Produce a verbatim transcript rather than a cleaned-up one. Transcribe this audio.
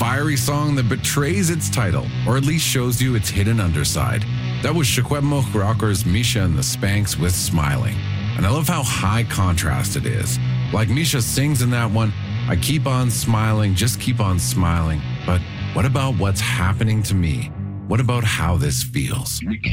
fiery song that betrays its title, or at least shows you its hidden underside. That was Secwepemc rockers Misha and the Spanks with Smiling. And I love how high contrast it is. Like Misha sings in that one, I keep on smiling, just keep on smiling. But what about what's happening to me? What about how this feels?